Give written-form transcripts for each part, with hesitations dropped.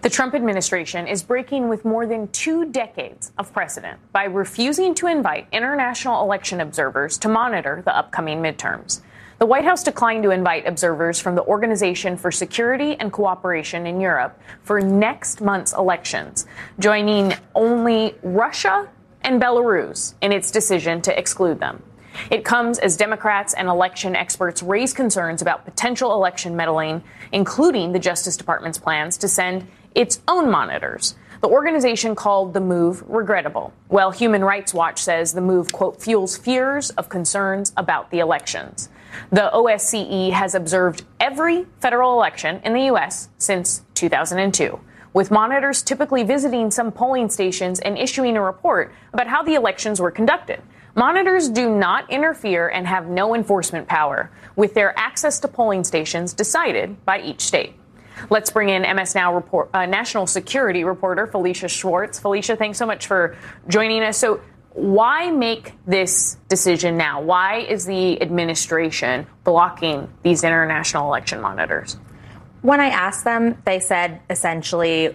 The Trump administration is breaking with more than 2 decades of precedent by refusing to invite international election observers to monitor the upcoming midterms. The White House declined to invite observers from the Organization for Security and Cooperation in Europe for next month's elections, joining only Russia and Belarus in its decision to exclude them. It comes as Democrats and election experts raise concerns about potential election meddling, including the Justice Department's plans to send its own monitors. The organization called the move regrettable, while Human Rights Watch says the move, quote, fuels fears of concerns about the elections. The OSCE has observed every federal election in the U.S. since 2002, with monitors typically visiting some polling stations and issuing a report about how the elections were conducted. Monitors do not interfere and have no enforcement power, with their access to polling stations decided by each state. Let's bring in MS Now national security reporter Felicia Schwartz. Felicia, thanks so much for joining us. So why make this decision now? Why is the administration blocking these international election monitors? When I asked them, they said essentially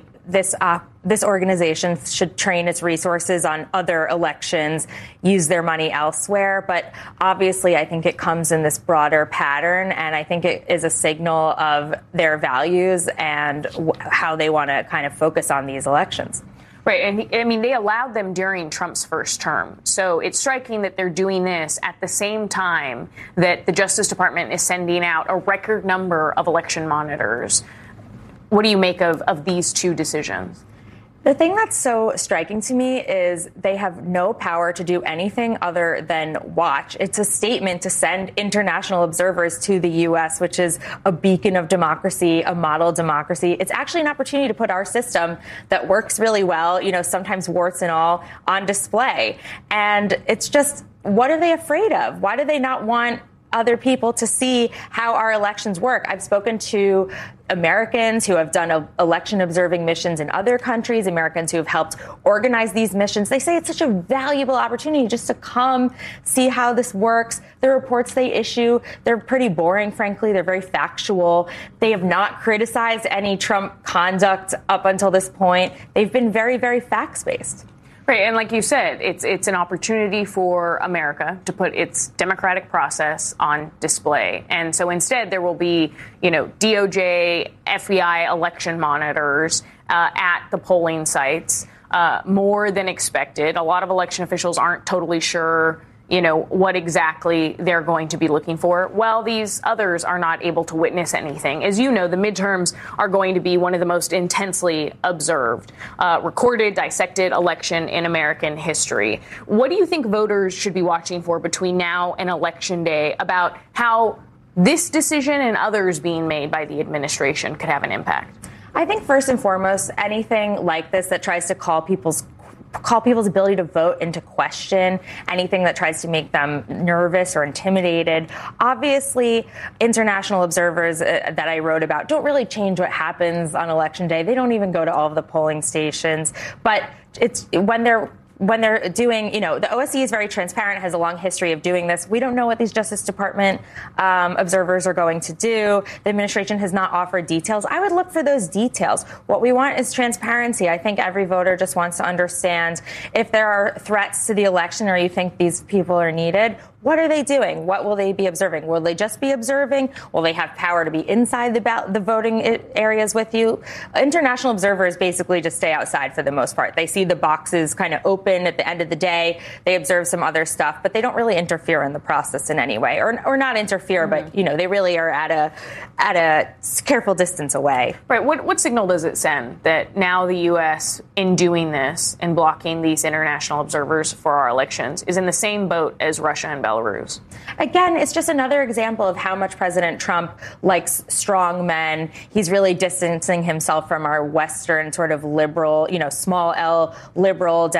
this organization should train its resources on other elections, use their money elsewhere. But obviously, I think it comes in this broader pattern, and I think it is a signal of their values and how they want to kind of focus on these elections. Right. And I mean, they allowed them during Trump's first term. So it's striking that they're doing this at the same time that the Justice Department is sending out a record number of election monitors. What do you make of these two decisions? The thing that's so striking to me is they have no power to do anything other than watch. It's a statement to send international observers to the U.S., which is a beacon of democracy, a model democracy. It's actually an opportunity to put our system that works really well, sometimes warts and all, on display. And it's just, what are they afraid of? Why do they not want other people to see how our elections work? I've spoken to Americans who have done election observing missions in other countries, Americans who have helped organize these missions. They say it's such a valuable opportunity just to come see how this works. The reports they issue, they're pretty boring, frankly. They're very factual. They have not criticized any Trump conduct up until this point. They've been very, very facts-based. Right. And like you said, it's an opportunity for America to put its democratic process on display. And so instead, there will be, DOJ, FBI election monitors at the polling sites, more than expected. A lot of election officials aren't totally sure what exactly they're going to be looking for. Well, these others are not able to witness anything. As you know, the midterms are going to be one of the most intensely observed, recorded, dissected election in American history. What do you think voters should be watching for between now and Election Day about how this decision and others being made by the administration could have an impact? I think first and foremost, anything like this that tries to call people's ability to vote into question, anything that tries to make them nervous or intimidated. Obviously, international observers that I wrote about don't really change what happens on Election Day. They don't even go to all of the polling stations. But it's when they're doing, the OSCE is very transparent, has a long history of doing this. We don't know what these Justice Department observers are going to do. The administration has not offered details. I would look for those details. What we want is transparency. I think every voter just wants to understand if there are threats to the election or you think these people are needed. What are they doing? What will they be observing? Will they just be observing? Will they have power to be inside the voting areas with you? International observers basically just stay outside for the most part. They see the boxes kind of open at the end of the day. They observe some other stuff, but they don't really interfere in the process in any way, or not interfere, but they really are at a careful distance away. Right. What signal does it send that now the U.S. in doing this and blocking these international observers for our elections is in the same boat as Russia and Belarus? Again, it's just another example of how much President Trump likes strong men. He's really distancing himself from our Western sort of liberal, small L liberal